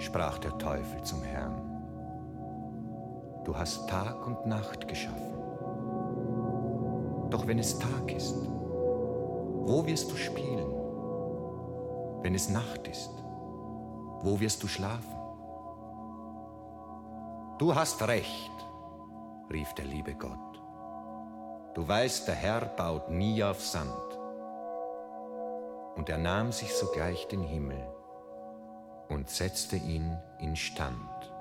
sprach der Teufel zum Herrn. Du hast Tag und Nacht geschaffen. Doch wenn es Tag ist, wo wirst du spielen? Wenn es Nacht ist, wo wirst du schlafen? Du hast recht, rief der liebe Gott. Du weißt, der Herr baut nie auf Sand. Und er nahm sich sogleich den Himmel und setzte ihn instand.